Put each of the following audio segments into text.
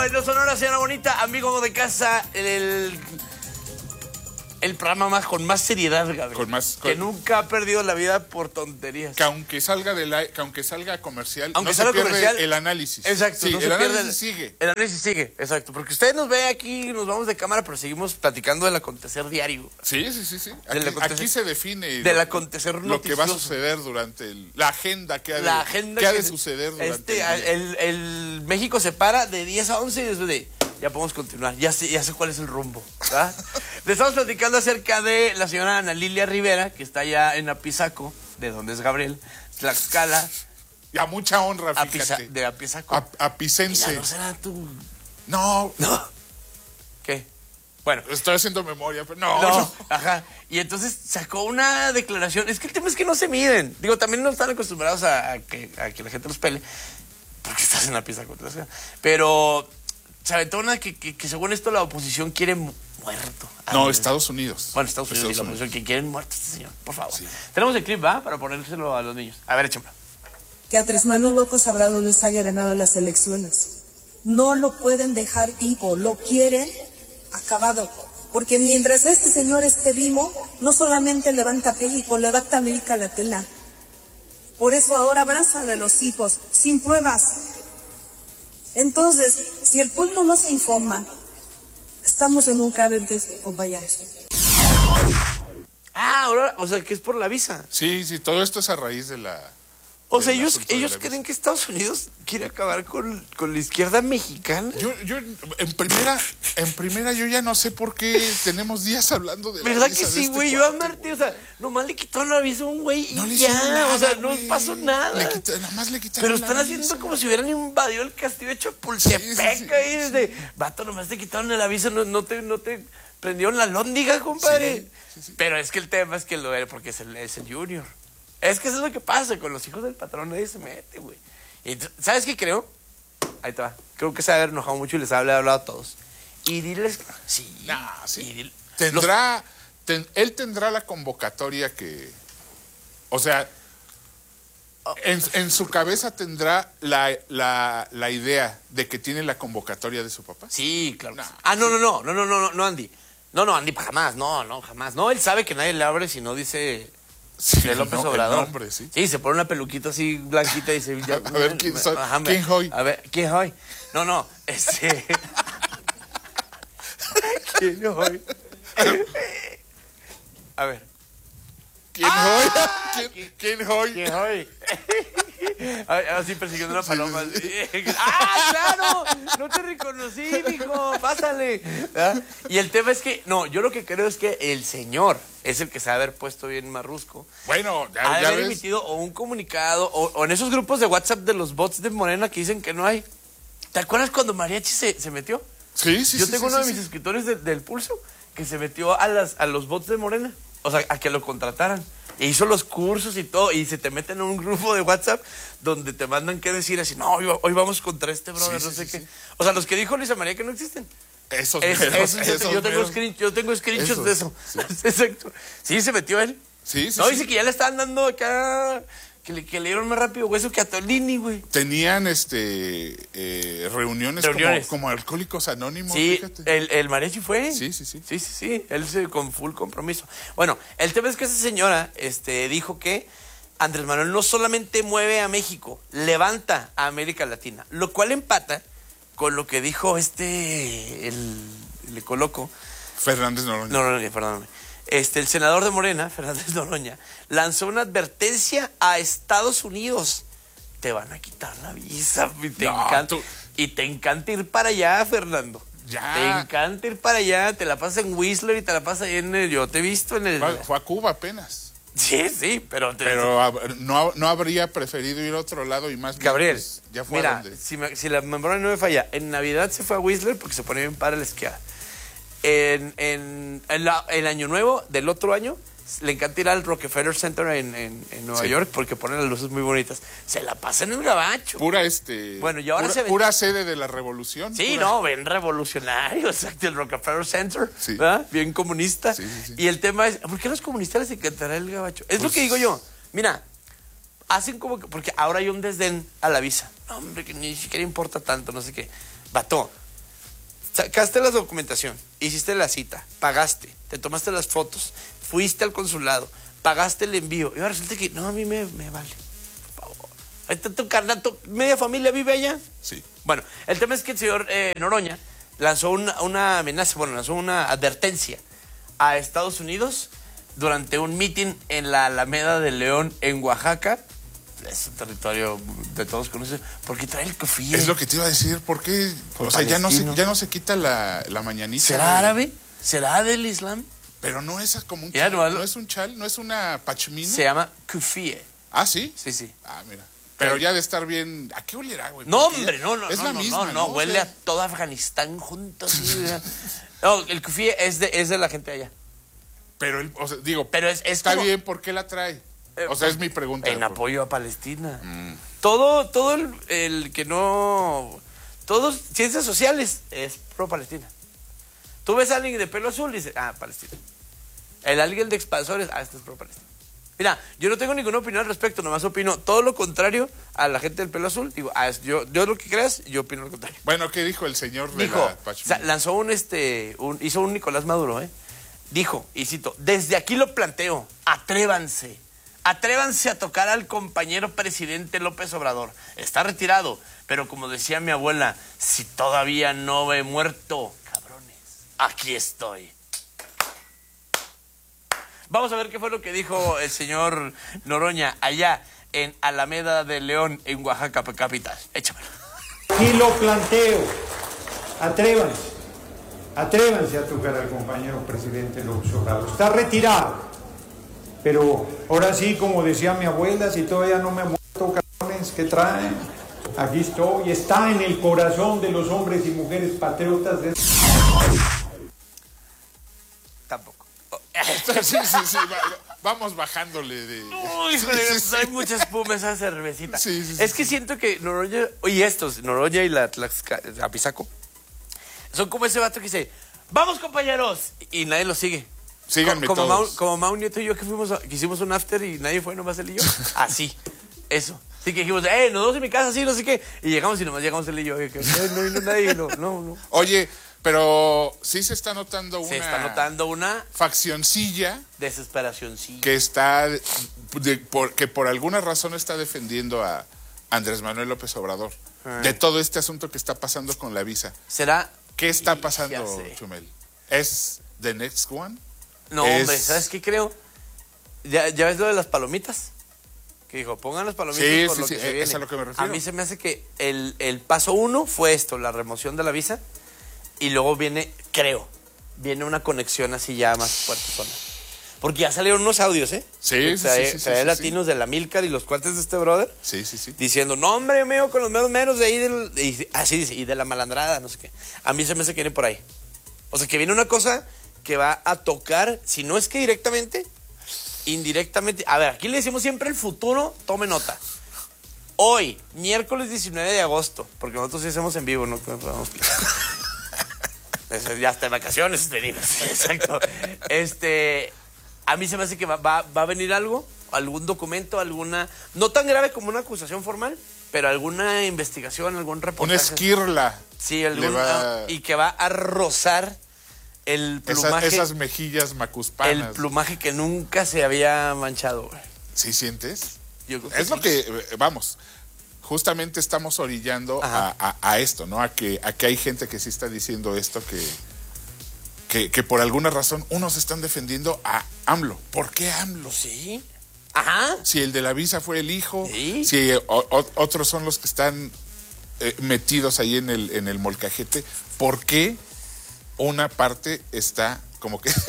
Bailó Sonora, señora bonita, amigo de casa, el programa más con más seriedad, Gabriel. Que nunca ha perdido la vida por tonterías. Que aunque salga comercial, aunque no salga se pierde comercial, el análisis. Exacto. Sí, no el se análisis pierde sigue. El análisis sigue, exacto. Porque usted nos ve aquí, nos vamos de cámara, pero seguimos platicando del acontecer diario. Sí. Aquí se define del acontecer lo noticioso. que va a suceder durante la agenda que ha de suceder durante el México se para de 10 a 11 y después de... Ya podemos continuar, ya sé cuál es el rumbo, ¿verdad? Le estamos platicando acerca de la señora Ana Lilia Rivera, que está allá en Apizaco, de donde es Gabriel, Tlaxcala. Y a mucha honra, fíjate. De Apizaco. Apicense. ¿No será tú? No. ¿Qué? Bueno. Estoy haciendo memoria, pero no. Ajá. Y entonces sacó una declaración. Es que el tema es que no se miden. Digo, también no están acostumbrados a que la gente los pele, porque estás en Apizaco, Tlaxcala. Pero... se aventó una que según esto la oposición quiere muerto. No, Estados Unidos. Bueno, Estados Unidos y la oposición que quieren muerto a este señor, por favor. Sí. Tenemos el clip, ¿va? Para ponérselo a los niños. A ver, échame. Que Andrés Manuel López Obrador les haya ganado las elecciones. No lo pueden dejar vivo, lo quieren acabado. Porque mientras este señor esté vivo, no solamente levanta México, levanta América Latina. Por eso ahora abrazan a los hijos, sin pruebas. Entonces, si el pueblo no se informa, estamos en un grave riesgo, compañeros. Ahora, o sea, que es por la visa. Sí, todo esto es a raíz de la... O sea, ellos creen que Estados Unidos quiere acabar con la izquierda mexicana. Yo en primera yo ya no sé por qué tenemos días hablando de la ¿verdad visa que sí, de güey? Yo a Martí, o sea, nomás le quitaron la visa a un güey y ya, nada, o sea, no pasó nada. Nada más le quitaron. Pero están haciendo como si hubieran invadido el castillo de Chapultepec ahí desde... Vato, nomás te quitaron la visa, no te prendieron la lóndiga, compadre. Sí. Pero es que el tema es que lo era porque es el Junior. Es que eso es lo que pasa con los hijos del patrón, nadie se mete, güey. ¿Sabes qué creo? Ahí te va. Creo que se ha haber enojado mucho y les ha hablado a todos. Y diles... Sí. Sí. Él tendrá la convocatoria que... O sea, en su cabeza tendrá la idea de que tiene la convocatoria de su papá. Sí, claro. No, Andy. No, Andy, jamás. No, jamás. No, él sabe que nadie le abre si no dice... Sí, de López Obrador. El nombre, sí. Sí, se pone una peluquita así blanquita y se... a ver, ¿quién soy? ¿Quién soy? A ver, ¿quién soy? No, ¿quién soy? A ver. ¿Quién soy? ¿Quién soy? ¿Quién soy? Así persiguiendo una paloma. ¡Claro! No te reconocí, mijo. Pásale. ¿verdad? Y el tema es que, yo lo que creo es que el señor es el que se ha haber puesto bien marrusco. Bueno, ya haber emitido o un comunicado o en esos grupos de WhatsApp de los bots de Morena que dicen que no hay. ¿Te acuerdas cuando Mariachi se metió? Sí. Yo tengo uno de mis escritores del Pulso que se metió a los bots de Morena. O sea, a que lo contrataran. E hizo los cursos y todo, y se te meten en un grupo de WhatsApp donde te mandan que decir así, no, hoy vamos contra este brother, no sé qué. O sea, los que dijo Luisa María que no existen. Yo tengo screenshots de eso. Sí. Exacto. Sí, se metió él. Sí. Dice que ya le estaban dando acá, que le dieron más rápido hueso que a Tolini, güey. Tenían reuniones. Como Alcohólicos Anónimos, sí, fíjate. El Mariachi fue. Sí. Él con full compromiso. Bueno, el tema es que esa señora dijo que Andrés Manuel no solamente mueve a México, levanta a América Latina, lo cual empata con lo que dijo le coloco. Fernández Noroña. No, perdóname. El senador de Morena, Fernández Noroña, lanzó una advertencia a Estados Unidos. Te van a quitar la visa y te encanta ir para allá, Fernando. Ya. Te encanta ir para allá, te la pasas en Whistler y te la pasas ahí yo te he visto en el... Fue a Cuba apenas. Sí, pero no habría preferido ir a otro lado y más bien, Gabriel, pues, ya fue mira, si la memoria no me falla, en Navidad se fue a Whistler porque se ponía bien para la esquiada. En el año nuevo del otro año le encanta ir al Rockefeller Center en Nueva York porque ponen las luces muy bonitas. Se la pasa en el gabacho. Bueno, y ahora pura sede de la revolución. Sí, ven revolucionario, exacto, el Rockefeller Center, ¿verdad? Bien comunista. Sí. Y el tema es, ¿por qué a los comunistas les encantará el gabacho? Es lo que digo yo. Mira, hacen como que, porque ahora hay un desdén a la visa. No, hombre, que ni siquiera importa tanto, no sé qué. Vato, sacaste la documentación, hiciste la cita, pagaste, te tomaste las fotos, fuiste al consulado, pagaste el envío. Y ahora resulta que, no, a mí me vale. Por favor. Ahí está tu carnal, media familia vive allá. Sí. Bueno, el tema es que el señor Noroña lanzó una amenaza, lanzó una advertencia a Estados Unidos durante un mitin en la Alameda de León, en Oaxaca. Es un territorio de todos conocidos, porque trae el CUFIE. Es lo que te iba a decir, ¿por qué? O sea, ya no se quita la mañanita. ¿Será árabe? ¿Será del Islam? Pero no es como un Ya, chal, no es un chal, no es una pachmina. Se llama CUFIE. ¿Ah, sí? Sí. Ah, mira. Pero ya de estar bien... ¿A qué olerá, güey? No, Porque hombre, no. Es la misma, no, huele o sea, a todo Afganistán junto. Así, no, el CUFIE es de la gente de allá. Pero, o sea, digo, Pero es está como, bien, ¿por qué la trae? O sea, es mi pregunta. en apoyo a Palestina. Todo el que no... Todos, ciencias sociales, es pro-Palestina. Tú ves a alguien de pelo azul y dices, Palestina. Alguien de expansores, este es pro-Palestina. Mira, yo no tengo ninguna opinión al respecto, nomás opino todo lo contrario a la gente del pelo azul. Digo, yo lo que creas, yo opino lo contrario. Bueno, ¿qué dijo el señor de Dijo, la pachmina? lanzó hizo un Nicolás Maduro, Dijo, y cito, desde aquí lo planteo, atrévanse a tocar al compañero presidente López Obrador. Está retirado, pero como decía mi abuela, si todavía no he muerto, cabrones, aquí estoy. Vamos a ver qué fue lo que dijo el señor Noroña allá en Alameda de León, en Oaxaca capital. Échamelo. Aquí lo planteo, atrévanse a tocar al compañero presidente López Obrador. Está retirado. Pero ahora sí, como decía mi abuela, si todavía no me he muerto, cabrones, ¿qué traen? Aquí estoy, está en el corazón de los hombres y mujeres patriotas de... Tampoco. Sí. Vamos bajándole de... Uy, híjole, hay mucha espuma esa cervecita. Sí. Es que siento que Noroña, Noroña y la Apizaco, son como ese vato que dice, ¡vamos, compañeros! Y nadie lo sigue. Síganme como todos. como Mau Nieto y yo que hicimos un after y nadie fue, nomás él y yo. Así, eso. Así que dijimos, nos vemos en mi casa, sí, no sé qué. Y llegamos y nomás llegamos él y yo. No vino nadie, no. Oye, pero sí se está notando Se está notando una faccioncilla desesperación, sí. que está, que por alguna razón está defendiendo a Andrés Manuel López Obrador. De todo este asunto que está pasando con la visa. ¿Será? ¿Qué está Ya pasando, sé. Chumel? ¿Es the next one? No, hombre, ¿sabes qué creo? ¿Ya ves lo de las palomitas? Que dijo, pongan las palomitas por lo que se viene. Es a lo que me refiero. A mí se me hace que el paso 1 fue esto, la remoción de la visa, y luego viene una conexión así ya más fuerte. Porque ya salieron unos audios, Sí. Trae latinos de la Milcar y los cuates de este brother. Sí. Diciendo, no, hombre, mío, con los meros de ahí, así dice, y de la malandrada, no sé qué. A mí se me hace que viene por ahí. O sea, que viene una cosa que va a tocar, si no es que directamente, indirectamente. A ver, aquí le decimos siempre el futuro, tome nota. Hoy, miércoles 19 de agosto, porque nosotros sí hacemos en vivo, no podemos ya está en vacaciones, venimos. Exacto. A mí se me hace que va a venir algún documento, no tan grave como una acusación formal, pero alguna investigación, algún reportaje. Una esquirla. Sí, y que va a rozar el plumaje. Esas mejillas macuspanas. El plumaje que nunca se había manchado, güey. ¿Sí sientes? Yo creo que Es lo sí. que, vamos, justamente estamos orillando a esto, ¿no? A que hay gente que sí está diciendo esto, que por alguna razón unos están defendiendo a AMLO. ¿Por qué AMLO? Sí. Ajá. Si el de la visa fue el hijo, Sí. si otros son los que están metidos ahí en el molcajete, ¿por qué una parte está como que...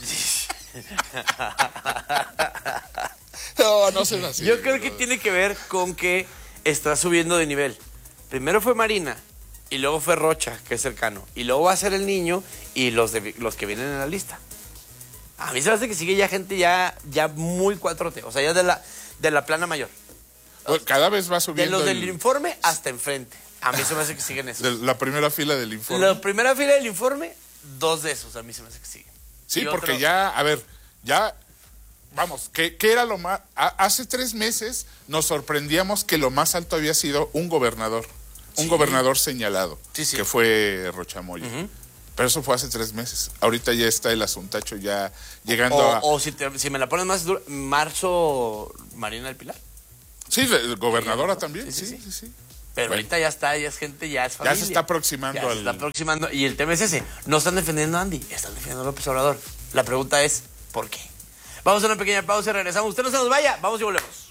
no se así. Yo creo que tiene que ver con que está subiendo de nivel. Primero fue Marina, y luego fue Rocha, que es cercano, y luego va a ser el niño y los que vienen en la lista. A mí se me hace que sigue ya gente ya muy 4T, o sea, ya de la plana mayor. Bueno, cada vez va De subiendo los del informe hasta enfrente. A mí se me hace que siguen eso. de la primera fila del informe. La primera fila del informe, 2 de esos, a mí se me hace que siguen. Sí, Y porque otro- ya, a ver, ya, vamos, ¿qué era lo más? Hace 3 meses nos sorprendíamos que lo más alto había sido un gobernador señalado, Sí. que fue Rochamoya. Pero eso fue hace 3 meses. Ahorita ya está el asuntacho ya llegando O si me la pones más duro, marzo, Marina del Pilar. Sí, gobernadora también, sí. Pero Bueno. ahorita ya está, ya es gente, ya es familia. Ya se está aproximando Ya se está aproximando. Y el tema es ese. No están defendiendo a Andy, están defendiendo a López Obrador. La pregunta es, ¿por qué? Vamos a una pequeña pausa y regresamos. Usted no se nos vaya, vamos y volvemos.